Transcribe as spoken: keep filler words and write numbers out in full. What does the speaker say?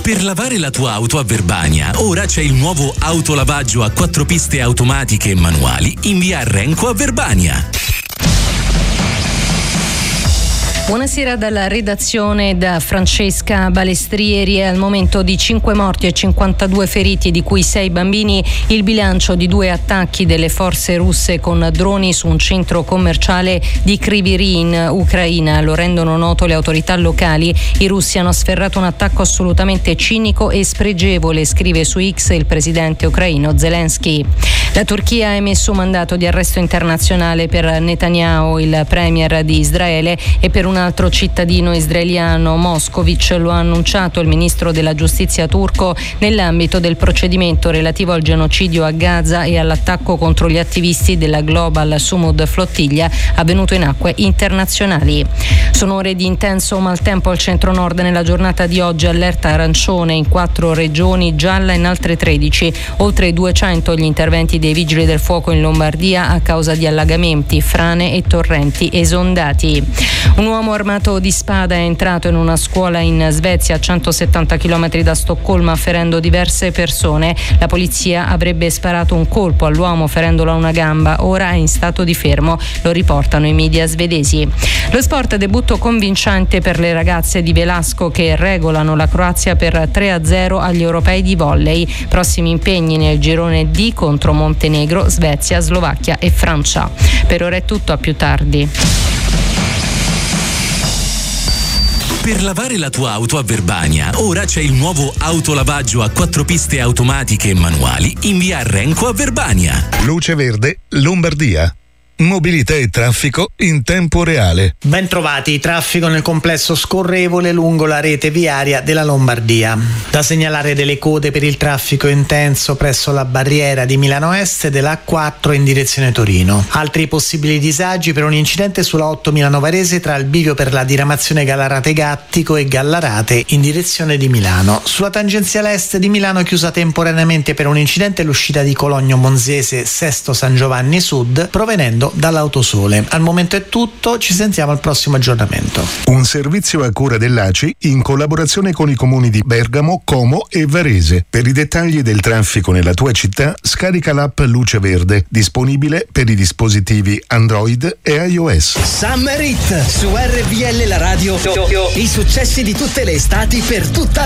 Per lavare la tua auto a Verbania, ora c'è il nuovo autolavaggio a quattro piste automatiche e manuali in via Renco a Verbania. Buonasera dalla redazione da Francesca Balestrieri. È al momento di cinque morti e cinquantadue feriti, di cui sei bambini, il bilancio di due attacchi delle forze russe con droni su un centro commerciale di Kryvyi Rih in Ucraina. Lo rendono noto le autorità locali. I russi hanno sferrato un attacco assolutamente cinico e spregevole, scrive su X il presidente ucraino Zelensky. La Turchia ha emesso un mandato di arresto internazionale per Netanyahu, il premier di Israele, e per un altro cittadino israeliano, Moscovic. Lo ha annunciato il ministro della giustizia turco nell'ambito del procedimento relativo al genocidio a Gaza e all'attacco contro gli attivisti della Global Sumud Flottiglia avvenuto in acque internazionali. Sono ore di intenso maltempo al centro-nord nella giornata di oggi. Allerta arancione in quattro regioni, gialla in altre tredici. Oltre duecento gli interventi dei vigili del fuoco in Lombardia a causa di allagamenti, frane e torrenti esondati. Un uomo armato di spada è entrato in una scuola in Svezia a centosettanta chilometri da Stoccolma, ferendo diverse persone. La polizia avrebbe sparato un colpo all'uomo ferendolo a una gamba. Ora è in stato di fermo, lo riportano i media svedesi. Lo sport: debutto convincente per le ragazze di Velasco, che regolano la Croazia per tre a zero agli europei di volley. Prossimi impegni nel girone D contro Montenegro, Svezia, Slovacchia e Francia. Per ora è tutto, a più tardi. Per lavare la tua auto a Verbania, ora c'è il nuovo autolavaggio a quattro piste automatiche e manuali in via Renco a Verbania. Luce Verde, Lombardia. Mobilità e traffico in tempo reale. Ben trovati, traffico nel complesso scorrevole lungo la rete viaria della Lombardia. Da segnalare delle code per il traffico intenso presso la barriera di Milano Est della A quattro in direzione Torino. Altri possibili disagi per un incidente sulla otto Milano Varese tra il bivio per la diramazione Gallarate Gattico e Gallarate in direzione di Milano. Sulla tangenziale est di Milano è chiusa temporaneamente per un incidente l'uscita di Cologno Monzese Sesto San Giovanni Sud provenendo dall'Autosole. Al momento è tutto, ci sentiamo al prossimo aggiornamento. Un servizio a cura dell'A C I in collaborazione con i comuni di Bergamo, Como e Varese. Per i dettagli del traffico nella tua città, scarica l'app Luce Verde, disponibile per i dispositivi Android e iOS. Summer Hit su R P L, la radio. I successi di tutte le estati per tutta